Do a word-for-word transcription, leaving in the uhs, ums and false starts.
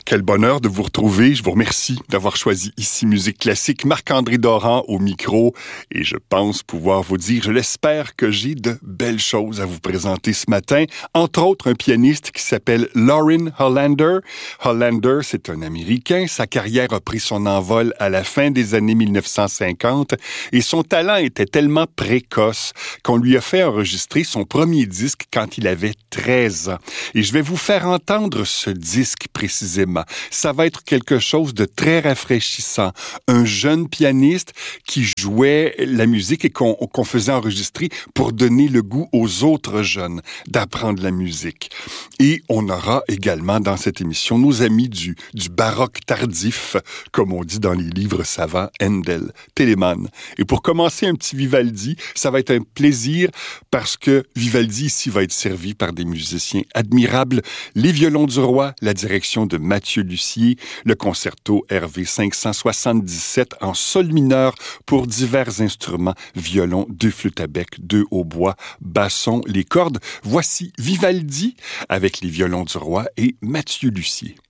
Quel bonheur de vous retrouver. Je vous remercie d'avoir choisi Ici Musique Classique. Marc-André Doran au micro. Et je pense pouvoir vous dire, je l'espère, que j'ai de belles choses à vous présenter ce matin. Entre autres, un pianiste qui s'appelle Lorin Hollander. Hollander, c'est un Américain. Sa carrière a pris son envol à la fin des années mille neuf cent cinquante. Et son talent était tellement précoce qu'on lui a fait enregistrer son premier disque quand il avait treize ans. Et je vais vous faire entendre ce disque précisément. Ça va être quelque chose de très rafraîchissant. Un jeune pianiste qui jouait la musique et qu'on, qu'on faisait enregistrer pour donner le goût aux autres jeunes d'apprendre la musique. Et on aura également dans cette émission nos amis du, du baroque tardif, comme on dit dans les livres savants, Handel, Telemann. Et pour commencer, un petit Vivaldi, ça va être un plaisir parce que Vivaldi ici va être servi par des musiciens admirables. Les violons du roi, la direction de Mathieu Lussier, le concerto R V cinq cent soixante-dix-sept en sol mineur pour divers instruments, violon, deux flûtes à bec, deux hautbois, basson, les cordes. Voici Vivaldi avec les violons du roi et Mathieu Lussier.